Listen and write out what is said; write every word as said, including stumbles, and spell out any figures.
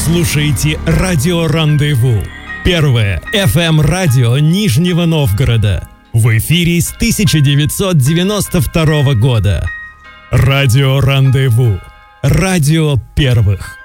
слушаете радио «Рандеву». Первое эф эм-радио Нижнего Новгорода. В эфире с тысяча девятьсот девяносто второго года. Радио «Рандеву». Радио первых.